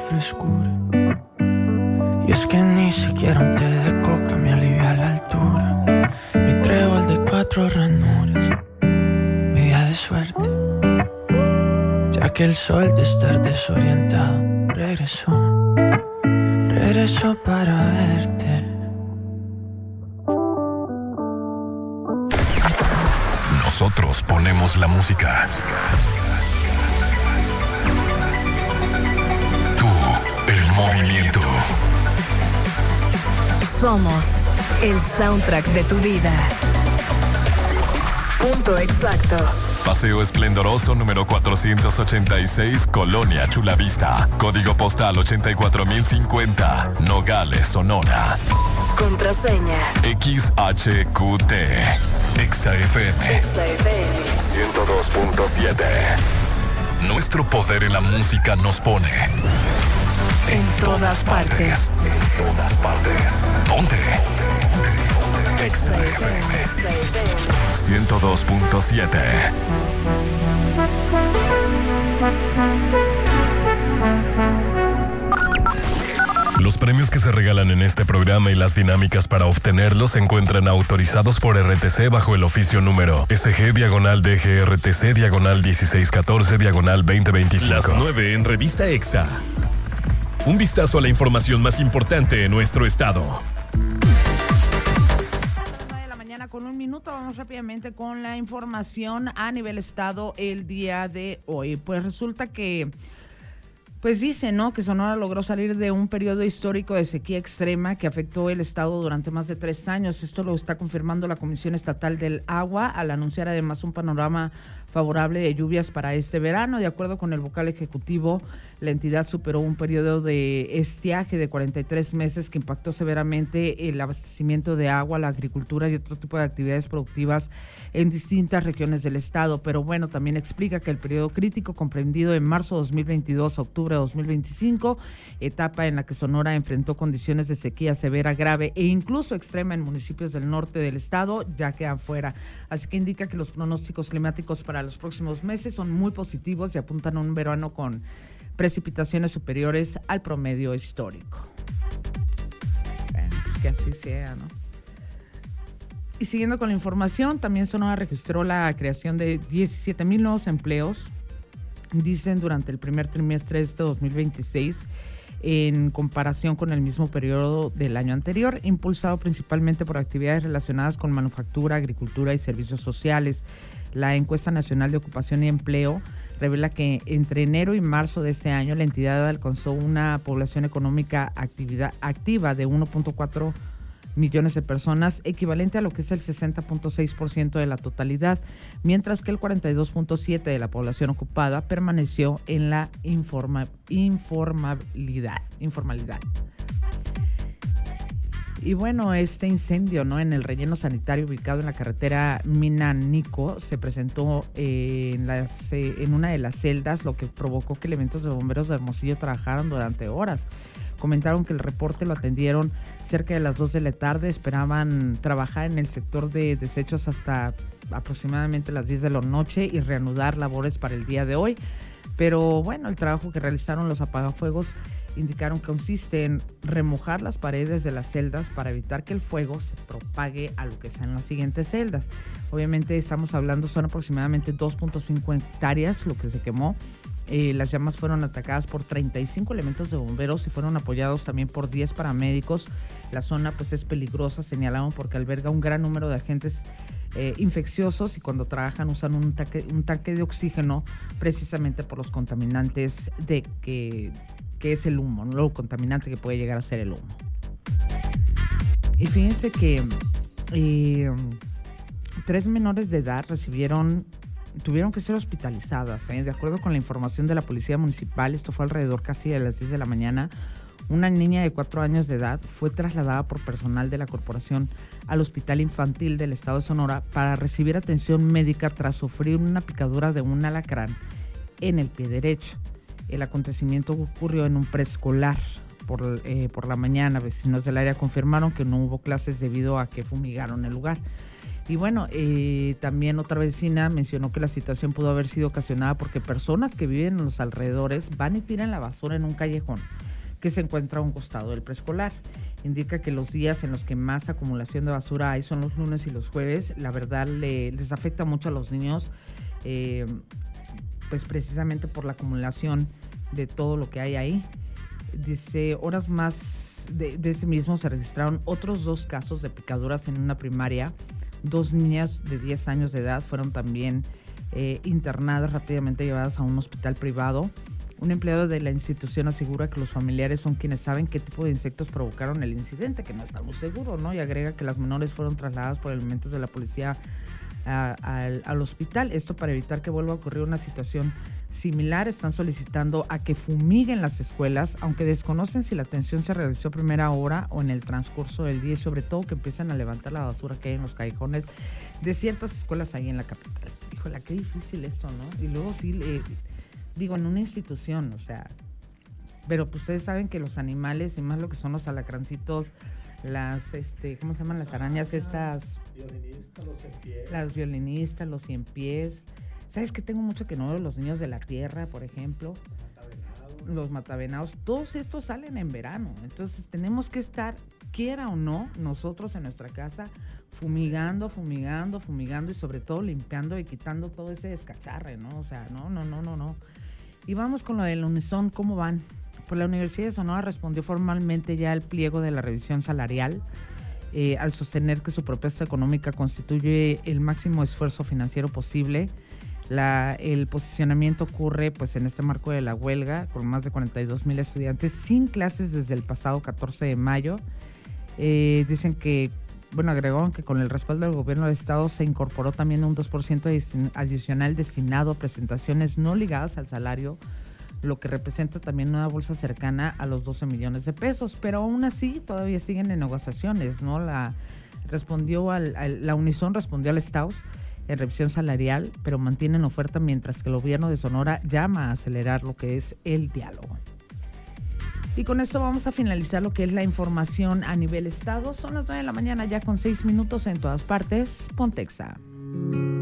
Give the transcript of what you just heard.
frescura. Y es que ni siquiera un té de coca me alivia la altura. Mi trébol de 4 ranuras, mi día de suerte. Ya que el sol de estar desorientado regresó para verte. Nosotros ponemos la música. Tú, el movimiento. Somos el soundtrack de tu vida. Punto exacto. Paseo Esplendoroso número 486, Colonia Chulavista. Código postal 84050, Nogales, Sonora. Contraseña XHQT. XFM 102.7. Nuestro poder en la música nos pone en todas partes. En todas partes. ¿Dónde? XFM 102.7. Los premios que se regalan en este programa y las dinámicas para obtenerlos se encuentran autorizados por RTC bajo el oficio número SG-DGRTC/1614/2025. Las 9 en Revista EXA. Un vistazo a la información más importante en nuestro estado. 9 de la mañana con 1 minuto. Vamos rápidamente con la información a nivel estado el día de hoy. Pues resulta que dice, ¿no?, que Sonora logró salir de un periodo histórico de sequía extrema que afectó el estado durante más de 3 años. Esto lo está confirmando la Comisión Estatal del Agua al anunciar además un panorama favorable de lluvias para este verano. De acuerdo con el vocal ejecutivo, la entidad superó un periodo de estiaje de 43 meses que impactó severamente el abastecimiento de agua, la agricultura y otro tipo de actividades productivas en distintas regiones del estado. Pero bueno, también explica que el periodo crítico comprendido en marzo 2022 a octubre de 2025, etapa en la que Sonora enfrentó condiciones de sequía severa, grave e incluso extrema en municipios del norte del estado, ya quedan fuera. Así que indica que los pronósticos climáticos para los próximos meses son muy positivos y apuntan a un verano con precipitaciones superiores al promedio histórico. Bueno, pues que así sea, ¿no? Y siguiendo con la información, también Sonora registró la creación de 17,000 nuevos empleos, dicen, durante el primer trimestre de este 2026, en comparación con el mismo periodo del año anterior, impulsado principalmente por actividades relacionadas con manufactura, agricultura y servicios sociales. La encuesta nacional de ocupación y empleo revela que entre enero y marzo de este año la entidad alcanzó una población económica activa de 1.4 millones de personas, equivalente a lo que es el 60.6% de la totalidad, mientras que el 42.7% de la población ocupada permaneció en la informalidad. Y bueno, este incendio, ¿no?, en el relleno sanitario ubicado en la carretera Minanico se presentó en una de las celdas, lo que provocó que elementos de bomberos de Hermosillo trabajaran durante horas. Comentaron que el reporte lo atendieron cerca de las 2 de la tarde, esperaban trabajar en el sector de desechos hasta aproximadamente las 10 de la noche y reanudar labores para el día de hoy. Pero bueno, el trabajo que realizaron los apagafuegos indicaron que consiste en remojar las paredes de las celdas para evitar que el fuego se propague a lo que sean las siguientes celdas. Obviamente estamos hablando, son aproximadamente 2.5 hectáreas lo que se quemó. Las llamas fueron atacadas por 35 elementos de bomberos y fueron apoyados también por 10 paramédicos. La zona pues es peligrosa, señalaron, porque alberga un gran número de agentes infecciosos y cuando trabajan usan un tanque de oxígeno precisamente por los contaminantes que es el humo, ¿no?, lo contaminante que puede llegar a ser el humo. Y fíjense que 3 menores de edad tuvieron que ser hospitalizadas, De acuerdo con la información de la Policía Municipal, esto fue alrededor casi de las 10 de la mañana, una niña de 4 años de edad fue trasladada por personal de la corporación al Hospital Infantil del Estado de Sonora para recibir atención médica tras sufrir una picadura de un alacrán en el pie derecho. El acontecimiento ocurrió en un preescolar. Por la mañana, vecinos del área confirmaron que no hubo clases debido a que fumigaron el lugar. Y bueno, también otra vecina mencionó que la situación pudo haber sido ocasionada porque personas que viven en los alrededores van y tiran la basura en un callejón que se encuentra a un costado del preescolar. Indica que los días en los que más acumulación de basura hay son los lunes y los jueves. La verdad les afecta mucho a los niños, pues precisamente por la acumulación de todo lo que hay ahí. Dice, horas más de ese mismo se registraron otros 2 casos de picaduras en una primaria. 2 niñas de 10 años de edad fueron también internadas, rápidamente llevadas a un hospital privado. Un empleado de la institución asegura que los familiares son quienes saben qué tipo de insectos provocaron el incidente, que no estamos seguros, ¿no? Y agrega que las menores fueron trasladadas por elementos de la policía al hospital. Esto para evitar que vuelva a ocurrir una situación similar. Están solicitando a que fumiguen las escuelas, aunque desconocen si la atención se realizó a primera hora o en el transcurso del día, y sobre todo que empiecen a levantar la basura que hay en los callejones de ciertas escuelas ahí en la capital. Híjole, qué difícil esto, ¿no? Y luego sí, digo, en una institución, o sea, pero pues ustedes saben que los animales, y más lo que son los alacrancitos, las, ¿cómo se llaman las arañas estas? Violinistas, los ciempiés. Las violinistas, los ciempiés. ¿Sabes qué tengo mucho que no veo? Los niños de la tierra, por ejemplo. Los matavenados. Todos estos salen en verano. Entonces tenemos que estar, quiera o no, nosotros en nuestra casa, fumigando y sobre todo limpiando y quitando todo ese descacharre, ¿no? O sea, no. Y vamos con lo del Unison, ¿cómo van? Pues la Universidad de Sonora respondió formalmente ya al pliego de la revisión salarial, al sostener que su propuesta económica constituye el máximo esfuerzo financiero posible. El posicionamiento ocurre pues en este marco de la huelga, con más de 42,000 estudiantes sin clases desde el pasado 14 de mayo. Dicen que, bueno, agregaron que con el respaldo del gobierno del estado se incorporó también un 2% adicional destinado a presentaciones no ligadas al salario, lo que representa también una bolsa cercana a los 12 millones de pesos, pero aún así todavía siguen en negociaciones, ¿no? La Unison respondió al Staus en revisión salarial, pero mantienen oferta mientras que el gobierno de Sonora llama a acelerar lo que es el diálogo. Y con esto vamos a finalizar lo que es la información a nivel estado. Son las 9 de la mañana ya con 6 minutos en todas partes. Pontexa.